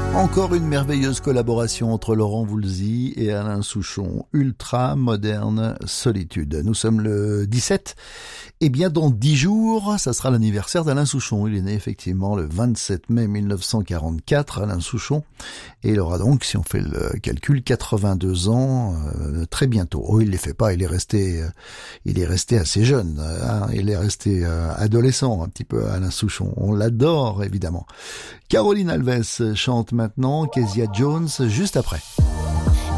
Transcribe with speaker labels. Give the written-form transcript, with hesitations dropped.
Speaker 1: Encore une merveilleuse collaboration entre Laurent Voulzy et Alain Souchon. Ultra moderne solitude. Nous sommes le 17. Et bien dans 10 jours, ça sera l'anniversaire d'Alain Souchon. Il est né effectivement le 27 mai 1944, Alain Souchon. Et il aura donc, si on fait le calcul, 82 ans très bientôt. Oh, il les fait pas, il est resté assez jeune. Hein, il est resté adolescent un petit peu, Alain Souchon. On l'adore évidemment. Caroline Alves chante maintenant Kezia Jones juste après.